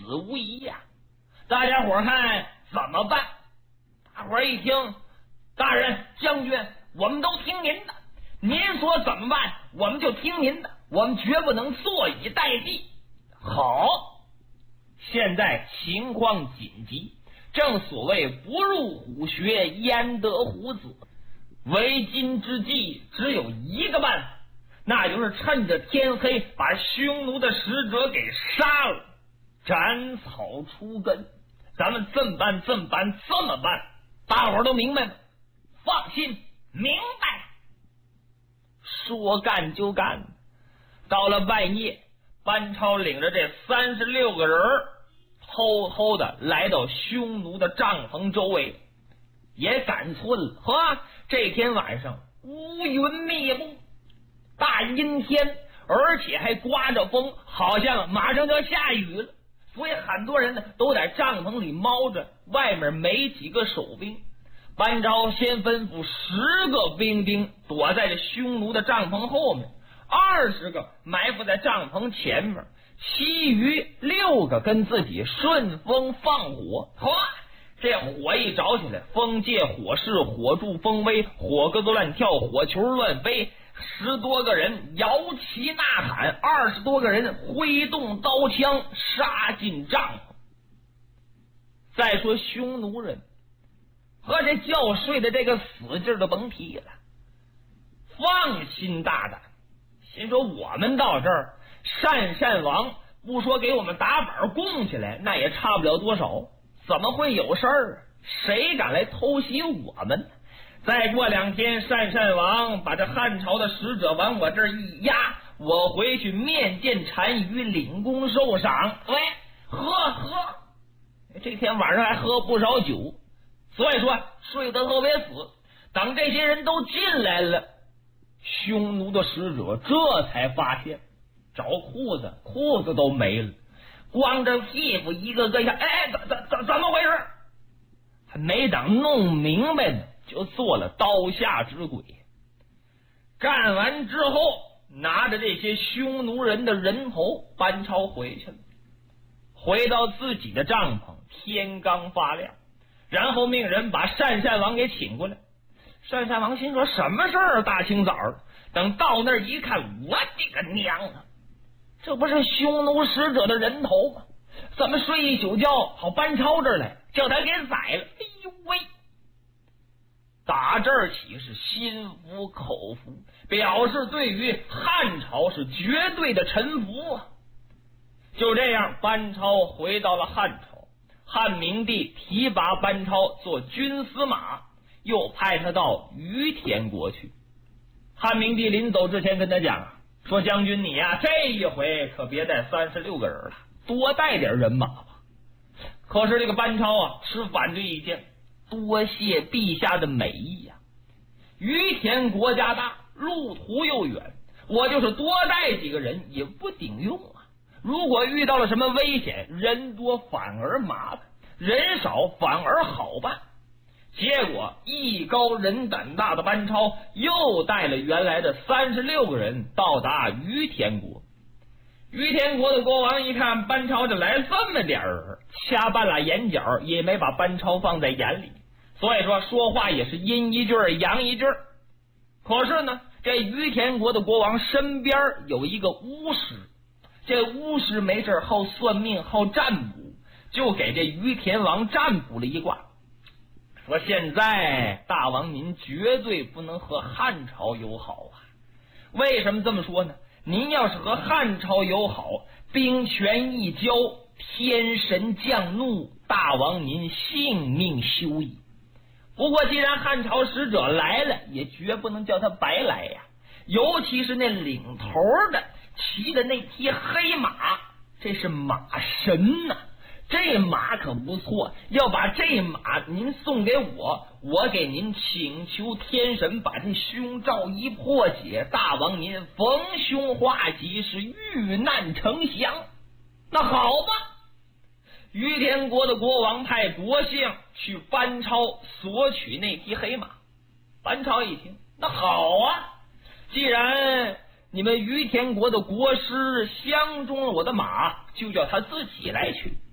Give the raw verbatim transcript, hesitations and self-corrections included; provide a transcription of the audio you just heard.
死无疑呀、啊！大家伙看怎么办？大伙一听，大人将军，我们都听您的，您说怎么办，我们就听您的，我们绝不能坐以待毙。好，现在情况紧急，正所谓不入虎穴，焉得虎子。为今之计只有一个办法，那就是趁着天黑把匈奴的使者给杀了，斩草除根。咱们这么办这么办这么办，大伙儿都明白吗？放心，明白。说干就干。到了半夜，班超领着这三十六个人偷偷的来到匈奴的帐篷周围，也赶村了。呵，这天晚上乌云密布，大阴天，而且还刮着风，好像马上就要下雨了。所以很多人呢都在帐篷里猫着，外面没几个守兵。班超先吩咐十个兵丁躲在这匈奴的帐篷后面，二十个埋伏在帐篷前面，其余六个跟自己顺风放火。哇！这火一着起来，风借火势，火助风威，火鸽子乱跳，火球乱飞。十多个人摇旗呐喊，二十多个人挥动刀枪杀进帐篷。再说匈奴人和这觉睡的这个死劲儿都甭提了，放心大胆，心说我们到这儿，鄯善王不说给我们打板供起来，那也差不了多少，怎么会有事儿啊？谁敢来偷袭我们？再过两天，鄯善王把这汉朝的使者往我这儿一压，我回去面见单于，领功受赏。喂，喝喝，这天晚上还喝不少酒，所以说睡得特别死。等这些人都进来了，匈奴的使者这才发现，找裤子，裤子都没了，光着屁股一个个一看，哎，怎怎怎怎么回事？还没等弄明白呢，就做了刀下之鬼。干完之后，拿着这些匈奴人的人头，班超回去了，回到自己的帐篷，天刚发亮，然后命人把鄯善王给请过来。鄯善王心说什么事儿？大清早的，等到那儿一看，我的个娘啊！这不是匈奴使者的人头吗？怎么睡一宿觉跑班超这儿来，叫他给宰了？哎呦喂！打这儿起是心服口服，表示对于汉朝是绝对的臣服啊！就这样，班超回到了汉朝，汉明帝提拔班超做军司马，又派他到于田国去。汉明帝临走之前跟他讲啊，说将军你呀、啊，这一回可别带三十六个人了，多带点人马吧。可是这个班超啊持反对意见，多谢陛下的美意呀、啊。于田国家大，路途又远，我就是多带几个人也不顶用啊。如果遇到了什么危险，人多反而麻烦，人少反而好办。结果艺高人胆大的班超又带了原来的三十六个人到达于田国。于田国的国王一看班超就来这么点人，掐半拉眼角也没把班超放在眼里，所以说说话也是阴一句阳一句。可是呢，这于田国的国王身边有一个巫师，这巫师没事好算命好占卜，就给这于田王占卜了一卦，说现在大王您绝对不能和汉朝友好啊。为什么这么说呢？您要是和汉朝友好，兵权一交，天神降怒，大王您性命休矣。不过既然汉朝使者来了，也绝不能叫他白来呀。尤其是那领头的骑的那匹黑马，这是马神呐、啊，这马可不错，要把这马您送给我，我给您请求天神把这凶兆一破解，大王您逢凶化吉，是遇难成祥。那好吧，于田国的国王派国相去班超索取那匹黑马。班超一听，那好啊，既然你们于田国的国师相中了我的马，就叫他自己来取。